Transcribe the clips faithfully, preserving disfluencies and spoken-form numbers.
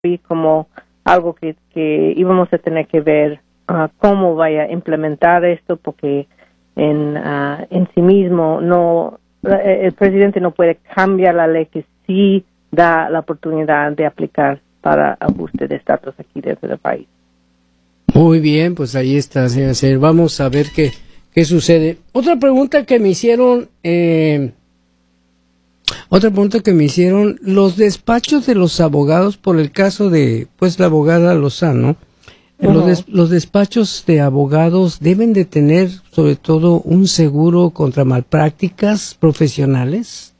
vi como algo que, que íbamos a tener que ver uh, cómo vaya a implementar esto, porque en, uh, en sí mismo no, el presidente no puede cambiar la ley que sí da la oportunidad de aplicar para ajuste de estatus aquí dentro del país. Muy bien, pues ahí está, señor. Vamos a ver qué, qué sucede. Otra pregunta que me hicieron, eh, otra pregunta que me hicieron, los despachos de los abogados por el caso de, pues, la abogada Lozano, uh-huh. los, des, los despachos de abogados deben de tener, sobre todo, un seguro contra malprácticas profesionales.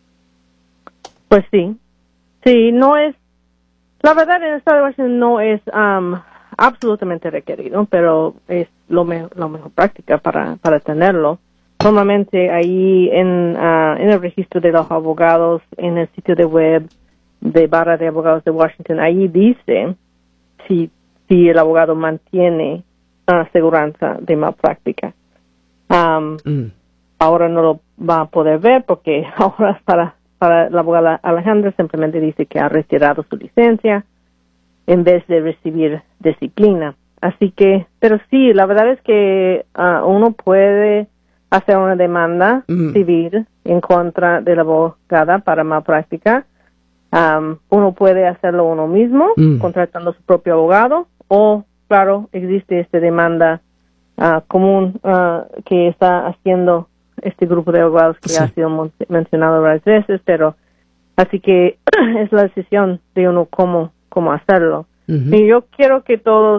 Pues sí, sí, no es, la verdad en el estado de Washington no es um, absolutamente requerido, pero es lo, me, lo mejor práctica para, para tenerlo. Normalmente ahí en, uh, en el registro de los abogados, en el sitio de web de Barra de Abogados de Washington, ahí dice si, si el abogado mantiene aseguranza de malpráctica. Um, mm. Ahora no lo va a poder ver porque ahora para, para la abogada Alejandra simplemente dice que ha retirado su licencia en vez de recibir disciplina. Así que, pero sí, la verdad es que uh, uno puede hacer una demanda mm. civil en contra de la abogada para malpráctica. Um, uno puede hacerlo uno mismo, mm. contratando su propio abogado, o, claro, existe esta demanda uh, común uh, que está haciendo este grupo de abogados que sí. ha sido mon- mencionado varias veces, pero así que es la decisión de uno cómo, cómo hacerlo. Uh-huh. Y yo quiero que todos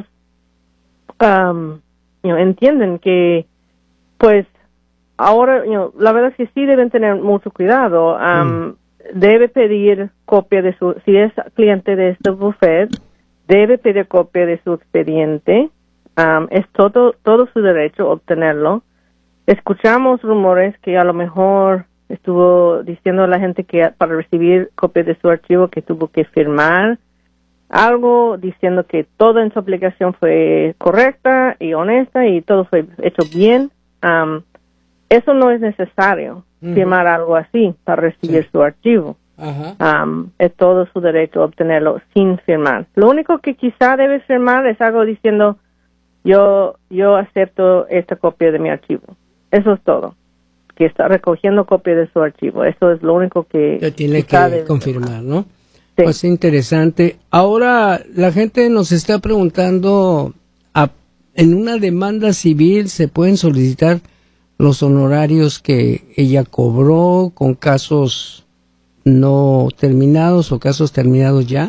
um, you know, entiendan que, pues, ahora, you know, la verdad es que sí deben tener mucho cuidado. Um, mm. Debe pedir copia de su, si es cliente de este buffet, debe pedir copia de su expediente. Um, es todo, todo su derecho obtenerlo. Escuchamos rumores que a lo mejor estuvo diciendo a la gente que para recibir copia de su archivo que tuvo que firmar algo diciendo que todo en su aplicación fue correcta y honesta y todo fue hecho bien. Um, eso no es necesario, uh-huh. firmar algo así para recibir sí. su archivo. Uh-huh. Um, es todo su derecho obtenerlo sin firmar. Lo único que quizá debe firmar es algo diciendo yo yo acepto esta copia de mi archivo. Eso es todo. Que está recogiendo copia de su archivo. Eso es lo único que Lo tiene que confirmar, firmar. ¿No? Sí. Pues interesante. Ahora la gente nos está preguntando, a, en una demanda civil se pueden solicitar los honorarios que ella cobró con casos no terminados o casos terminados ya.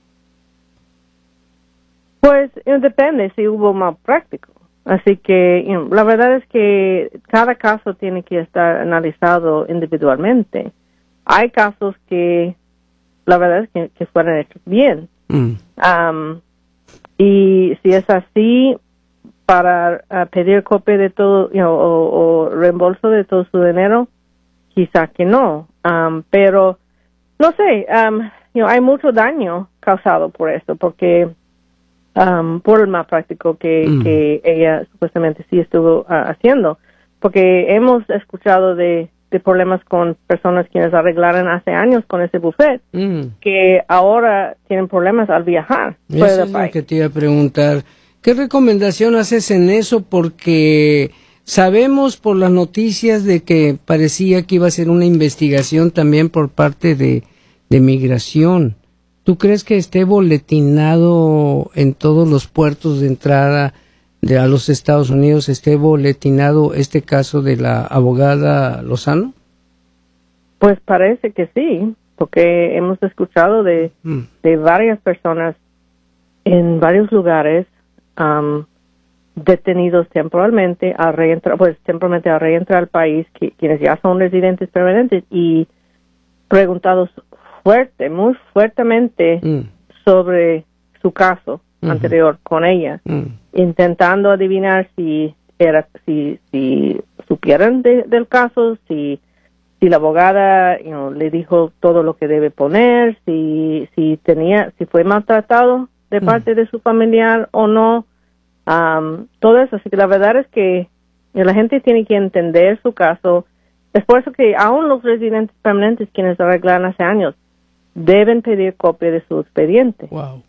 Pues you know, depende si hubo malpráctico. Así que you know, la verdad es que cada caso tiene que estar analizado individualmente. Hay casos que la verdad es que, que fueron hechos bien. Mm. Um, y si es así, para uh, pedir copia de todo, you know, o, o reembolso de todo su dinero, quizá que no. Um, pero, no sé, um, you know, hay mucho daño causado por esto, porque um, por el malpráctico que, mm. que ella supuestamente sí estuvo uh, haciendo. Porque hemos escuchado de de problemas con personas quienes arreglaron hace años con ese buffet, mm. que ahora tienen problemas al viajar. Eso es lo que te iba a preguntar. ¿Qué recomendación haces en eso? Porque sabemos por las noticias de que parecía que iba a ser una investigación también por parte de, de migración. ¿Tú crees que esté boletinado en todos los puertos de entrada de a los Estados Unidos, esté boletinado este caso de la abogada Lozano? Pues parece que sí, porque hemos escuchado de, mm. de varias personas en varios lugares um, detenidos temporalmente a reentrar, pues temporalmente a reentrar al país, que, quienes ya son residentes permanentes y preguntados fuerte, muy fuertemente mm. sobre su caso uh-huh. anterior con ella, uh-huh. intentando adivinar si era si si supieran de, del caso, si si la abogada you know, le dijo todo lo que debe poner, si si tenía si fue maltratado de uh-huh. parte de su familiar o no, um, todo eso. Así que la verdad es que la gente tiene que entender su caso. Es por eso que aún los residentes permanentes quienes arreglan hace años deben pedir copia de su expediente. Wow.